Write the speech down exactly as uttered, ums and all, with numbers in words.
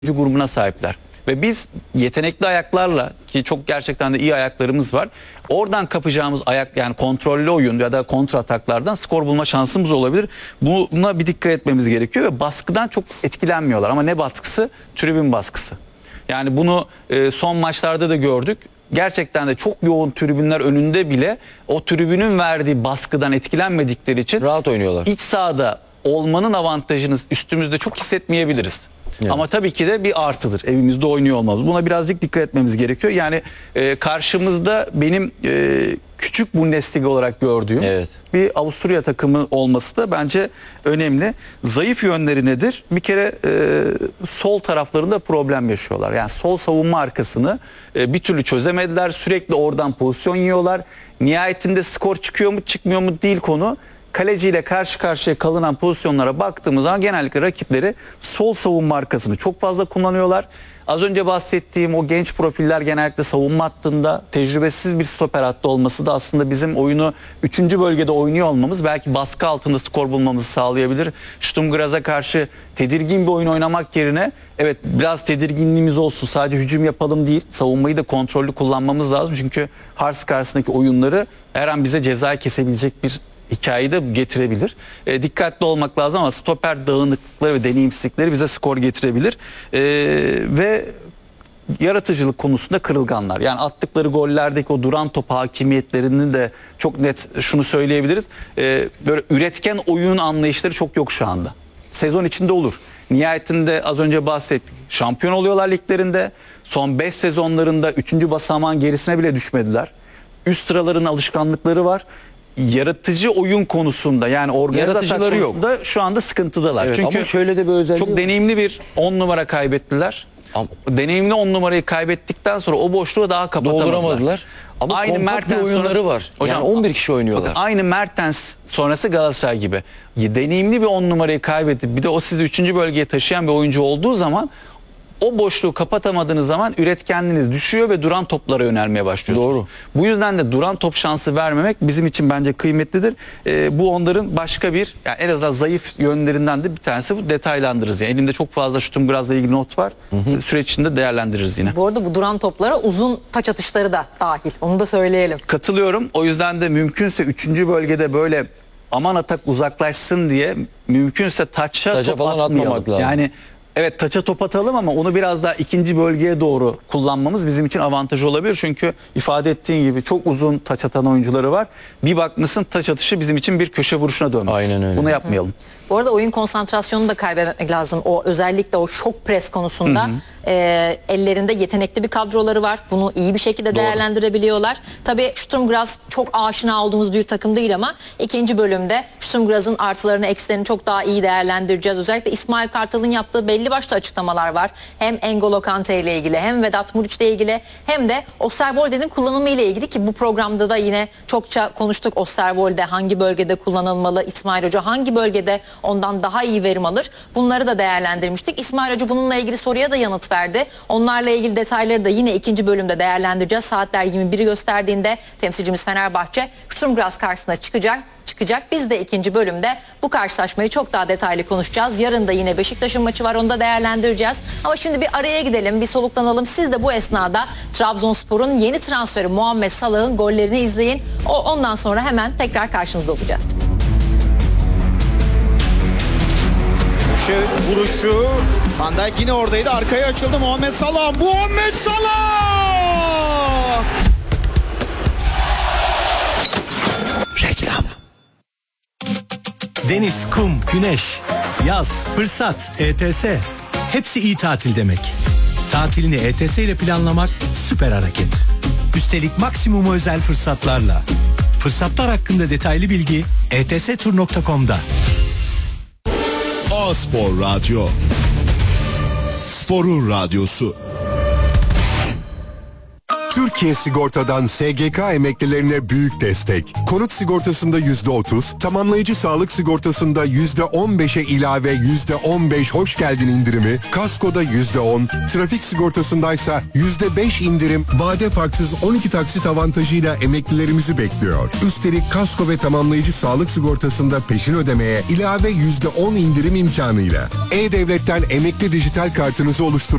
grubuna sahipler. Ve biz yetenekli ayaklarla, ki çok gerçekten de iyi ayaklarımız var, oradan kapacağımız ayak, yani kontrollü oyun ya da kontra ataklardan skor bulma şansımız olabilir. Buna bir dikkat etmemiz gerekiyor ve baskıdan çok etkilenmiyorlar. Ama ne baskısı? Tribün baskısı. Yani bunu e, son maçlarda da gördük. Gerçekten de çok yoğun tribünler önünde bile o tribünün verdiği baskıdan etkilenmedikleri için rahat oynuyorlar. İç sahada olmanın avantajını üstümüzde çok hissetmeyebiliriz. Evet. Ama tabii ki de bir artıdır. Evimizde oynuyor olmamız. Buna birazcık dikkat etmemiz gerekiyor. Yani e, karşımızda benim e, küçük Bundesliga olarak gördüğüm evet. bir Avusturya takımı olması da bence önemli. Zayıf yönleri nedir? Bir kere e, sol taraflarında problem yaşıyorlar. Yani sol savunma arkasını e, bir türlü çözemediler. Sürekli oradan pozisyon yiyorlar. Nihayetinde skor çıkıyor mu çıkmıyor mu değil konu. Kaleciyle karşı karşıya kalınan pozisyonlara baktığımız zaman genellikle rakipleri sol savunma arkasını çok fazla kullanıyorlar. Az önce bahsettiğim o genç profiller genellikle savunma hattında tecrübesiz bir stoper hattı olması da aslında bizim oyunu üçüncü bölgede oynuyor olmamız belki baskı altında skor bulmamızı sağlayabilir. Sturm Graz'a karşı tedirgin bir oyun oynamak yerine evet biraz tedirginliğimiz olsun, sadece hücum yapalım değil, savunmayı da kontrollü kullanmamız lazım. Çünkü Hearts karşısındaki oyunları her an bize ceza kesebilecek bir hikayeyi de getirebilir. E, dikkatli olmak lazım ama stoper dağınıklıkları ve deneyimsizlikleri bize skor getirebilir. E, ve yaratıcılık konusunda kırılganlar. Yani attıkları gollerdeki o duran top hakimiyetlerini de çok net şunu söyleyebiliriz. E, böyle üretken oyun anlayışları çok yok şu anda. Sezon içinde olur. Nihayetinde az önce bahsettik. Şampiyon oluyorlar liglerinde. Son beş sezonlarında üçüncü basamağın gerisine bile düşmediler. Üst sıraların alışkanlıkları var. Yaratıcı oyun konusunda, yani organize atak konusunda yok. Şu anda sıkıntıdalar. Evet, çünkü ama şöyle de bir özelliği çok var. deneyimli bir on numara kaybettiler. Ama deneyimli on numarayı kaybettikten sonra o boşluğu daha kapatamadılar. Dolduramadılar. Ama aynı Mertens oyunları sonrası, var. Hocam, yani on bir kişi oynuyorlar. Bakın, aynı Mertens sonrası Galatasaray gibi. Deneyimli bir on numarayı kaybedip bir de o sizi üçüncü bölgeye taşıyan bir oyuncu olduğu zaman o boşluğu kapatamadığınız zaman üretkenliğiniz düşüyor ve duran toplara yönelmeye başlıyorsunuz. Doğru. Bu yüzden de duran top şansı vermemek bizim için bence kıymetlidir. Ee, bu onların başka bir, yani en azından zayıf yönlerinden de bir tanesi, bu detaylandırırız. Yani elimde çok fazla Sturm Graz'la ilgili not var. Hı hı. Süreç içinde değerlendiririz yine. Bu arada bu duran toplara uzun taç atışları da dahil. Onu da söyleyelim. Katılıyorum. O yüzden de mümkünse üçüncü bölgede böyle aman atak uzaklaşsın diye mümkünse taça, taça top falan atmamak lazım. Yani evet, taça top atalım ama onu biraz daha ikinci bölgeye doğru kullanmamız bizim için avantaj olabilir. Çünkü ifade ettiğin gibi çok uzun taç atan oyuncuları var. Bir bakmışsın taç atışı bizim için bir köşe vuruşuna dönmüş. Aynen öyle. Bunu yapmayalım. Hı. Bu arada oyun konsantrasyonunu da kaybetmek lazım. O özellikle o şok pres konusunda hı hı. E, ellerinde yetenekli bir kadroları var. Bunu iyi bir şekilde Doğru. değerlendirebiliyorlar. Tabii Sturm Graz çok aşina olduğumuz bir takım değil ama ikinci bölümde Sturm Graz'ın artılarını eksilerini çok daha iyi değerlendireceğiz. Özellikle İsmail Kartal'ın yaptığı belli başlı açıklamalar var. Hem N'Golo Kante ile ilgili, hem Vedat Muriç ile ilgili, hem de Osterwolde'nin kullanımı ile ilgili, ki bu programda da yine çokça konuştuk. Osterwolde hangi bölgede kullanılmalı, İsmail Hoca hangi bölgede ondan daha iyi verim alır, bunları da değerlendirmiştik. İsmail Hoca bununla ilgili soruya da yanıt verdi. Onlarla ilgili detayları da yine ikinci bölümde değerlendireceğiz. Saatler yirmi biri gösterdiğinde temsilcimiz Fenerbahçe Sturm Graz karşısına çıkacak. çıkacak. Biz de ikinci bölümde bu karşılaşmayı çok daha detaylı konuşacağız. Yarın da yine Beşiktaş'ın maçı var, onu da değerlendireceğiz. Ama şimdi bir araya gidelim, bir soluklanalım. Siz de bu esnada Trabzonspor'un yeni transferi Muhammed Salah'ın gollerini izleyin. O, ondan sonra hemen tekrar karşınızda olacağız. Şöyle vuruşu, Van Dijk yine oradaydı, arkaya açıldı Muhammed Salah. Muhammed Salah! Reklam. Deniz, kum, güneş, yaz, fırsat, E T S. Hepsi iyi tatil demek. Tatilini E T S ile planlamak süper hareket. Üstelik maksimum özel fırsatlarla. Fırsatlar hakkında detaylı bilgi e t s tur nokta com'da. A-Spor Radyo, Spor'un radyosu. Türkiye Sigorta'dan S G K emeklilerine büyük destek. Konut sigortasında yüzde otuz, tamamlayıcı sağlık sigortasında yüzde on beşe ilave yüzde on beş hoş geldin indirimi, kaskoda yüzde on, trafik sigortasındaysa yüzde beş indirim, vade farksız on iki taksit avantajıyla emeklilerimizi bekliyor. Üstelik kasko ve tamamlayıcı sağlık sigortasında peşin ödemeye ilave yüzde on indirim imkanıyla. E-Devlet'ten emekli dijital kartınızı oluşturun.